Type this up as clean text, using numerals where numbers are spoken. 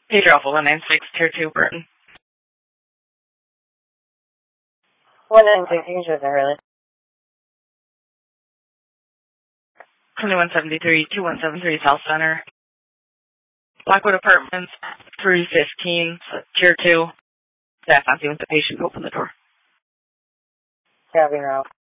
Pedro Alpha 196, Tier 2, Burton. 196, you can choose early. 2173, 2173, South Center. Blackwood Apartments, 315, Tier 2. Staff not seeing the patient open the door. Copy, route.